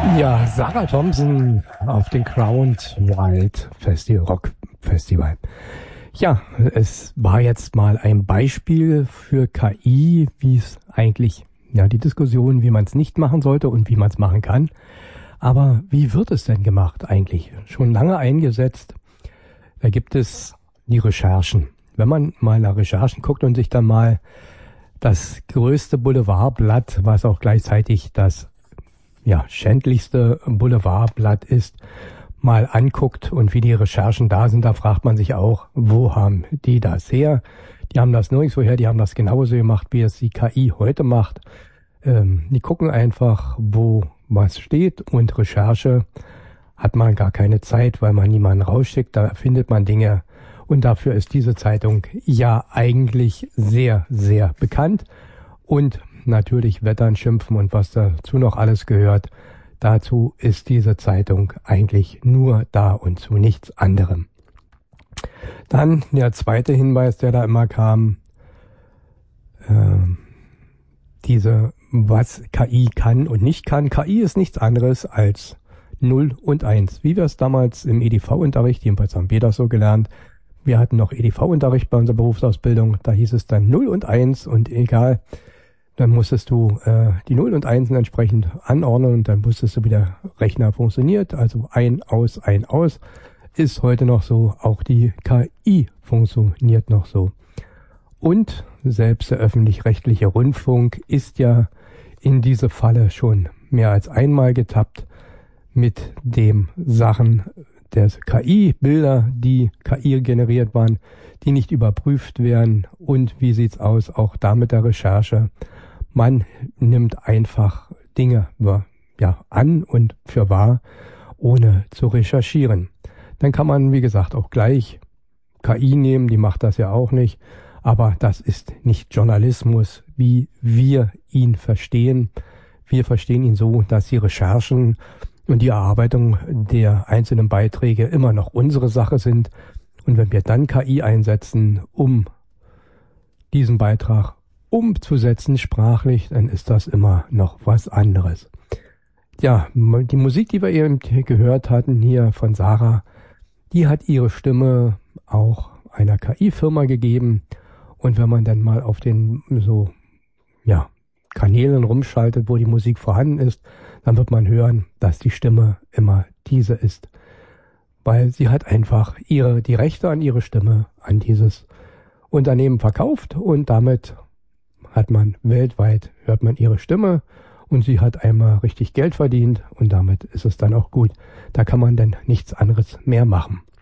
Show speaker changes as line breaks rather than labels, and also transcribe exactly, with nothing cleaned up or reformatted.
Ja, Sarah Thompson auf dem Crowned Wild Festival, Rock Festival. Ja, es war jetzt mal ein Beispiel für K I, wie es eigentlich, ja, die Diskussion, wie man es nicht machen sollte und wie man es machen kann. Aber wie wird es denn gemacht eigentlich? Schon lange eingesetzt. Da gibt es die Recherchen. Wenn man mal nach Recherchen guckt und sich dann mal das größte Boulevardblatt, was auch gleichzeitig das ja, schändlichste Boulevardblatt ist, mal anguckt und wie die Recherchen da sind, da fragt man sich auch, wo haben die das her? Die haben das nirgendwo her, die haben das genauso gemacht, wie es die K I heute macht. Ähm, die gucken einfach, wo was steht, und Recherche hat man gar keine Zeit, weil man niemanden rausschickt, da findet man Dinge, und dafür ist diese Zeitung ja eigentlich sehr, sehr bekannt. Und natürlich Wettern, Schimpfen und was dazu noch alles gehört. Dazu ist diese Zeitung eigentlich nur da und zu nichts anderem. Dann der zweite Hinweis, der da immer kam, äh, diese, was K I kann und nicht kann. K I ist nichts anderes als null und eins. Wie wir es damals im E D V-Unterricht, jedenfalls haben wir das so gelernt. Wir hatten noch E D V-Unterricht bei unserer Berufsausbildung. Da hieß es dann null und eins und egal. Dann musstest du äh, die Null und Einsen entsprechend anordnen und dann wusstest du, wie der Rechner funktioniert. Also ein, aus, ein, aus. Ist heute noch so. Auch die K I funktioniert noch so. Und selbst der öffentlich-rechtliche Rundfunk ist ja in diese Falle schon mehr als einmal getappt mit dem Sachen der K I-Bilder, die K I generiert waren, die nicht überprüft werden. Und wie sieht's aus? Auch da mit der Recherche. Man nimmt einfach Dinge ja, an und für wahr, ohne zu recherchieren. Dann kann man, wie gesagt, auch gleich K I nehmen, die macht das ja auch nicht. Aber das ist nicht Journalismus, wie wir ihn verstehen. Wir verstehen ihn so, dass die Recherchen und die Erarbeitung der einzelnen Beiträge immer noch unsere Sache sind. Und wenn wir dann K I einsetzen, um diesen Beitrag umzusetzen sprachlich, dann ist das immer noch was anderes. Ja, die Musik, die wir eben gehört hatten hier von Sarah, die hat ihre Stimme auch einer K I-Firma gegeben. Und wenn man dann mal auf den so ja Kanälen rumschaltet, wo die Musik vorhanden ist, dann wird man hören, dass die Stimme immer diese ist. Weil sie hat einfach ihre die Rechte an ihre Stimme an dieses Unternehmen verkauft und damit hat man weltweit, hört man ihre Stimme und sie hat einmal richtig Geld verdient und damit ist es dann auch gut. Da kann man dann nichts anderes mehr machen.